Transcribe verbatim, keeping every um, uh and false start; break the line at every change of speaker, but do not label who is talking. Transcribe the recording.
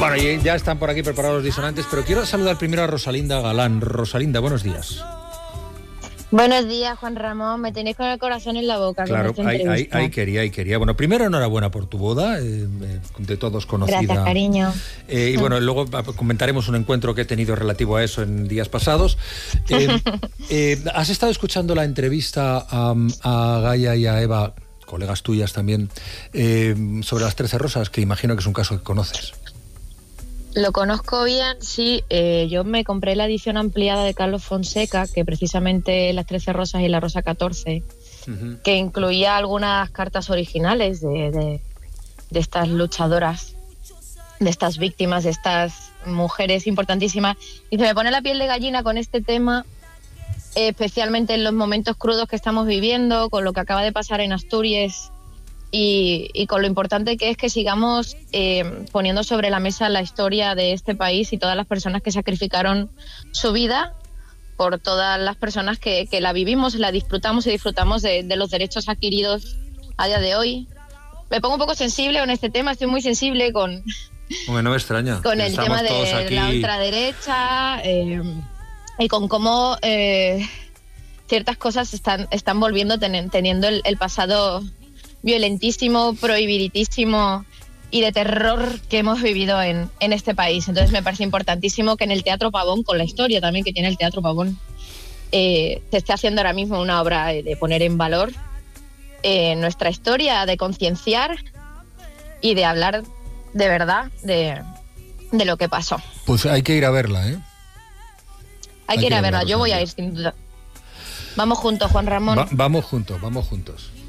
Bueno, y ya están por aquí preparados los disonantes, pero quiero saludar primero a Rosalinda Galán. Rosalinda, buenos días.
Buenos días, Juan Ramón. Me tenéis con el corazón en la boca.
Claro,
con
ahí, ahí, ahí quería, ahí quería. Bueno, primero enhorabuena por tu boda, eh, de todos conocida.
Gracias, cariño.
Eh, y bueno, luego comentaremos un encuentro que he tenido relativo a eso en días pasados. Eh, eh, ¿Has estado escuchando la entrevista a, a Gaia y a Eva, colegas tuyas también, eh, sobre las trece rosas, que imagino que es un caso que conoces?
Lo conozco bien, sí. Eh, yo me compré la edición ampliada de Carlos Fonseca, que precisamente Las trece rosas y la rosa catorce, uh-huh. que incluía algunas cartas originales de, de, de estas luchadoras, de estas víctimas, de estas mujeres importantísimas. Y se me pone la piel de gallina con este tema, eh, especialmente en los momentos crudos que estamos viviendo, con lo que acaba de pasar en Asturias. Y, y con lo importante que es que sigamos eh, poniendo sobre la mesa la historia de este país y todas las personas que sacrificaron su vida por todas las personas que, que la vivimos, la disfrutamos y disfrutamos de, de los derechos adquiridos a día de hoy. Me pongo un poco sensible con este tema, estoy muy sensible con,
Hombre, no me extraña.
con el tema de
aquí...
la ultraderecha eh, y con cómo eh, ciertas cosas están, están volviendo ten, teniendo el, el pasado violentísimo, prohibidísimo y de terror que hemos vivido en, en este país. Entonces me parece importantísimo que en el Teatro Pavón, con la historia también que tiene el Teatro Pavón, eh, se esté haciendo ahora mismo una obra de poner en valor eh, nuestra historia, de concienciar y de hablar de verdad de, de lo que pasó.
Pues hay que ir a verla, ¿eh?
Hay, hay que ir a verla, yo voy a ir sin duda. Vamos juntos, Juan Ramón.
Va, vamos juntos, vamos juntos.